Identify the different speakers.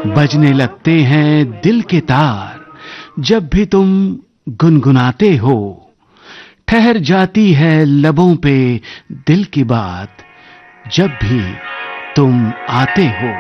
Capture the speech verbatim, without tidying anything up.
Speaker 1: बजने लगते हैं दिल के तार जब भी तुम गुनगुनाते हो। ठहर जाती है लबों पे दिल की बात जब भी तुम आते हो।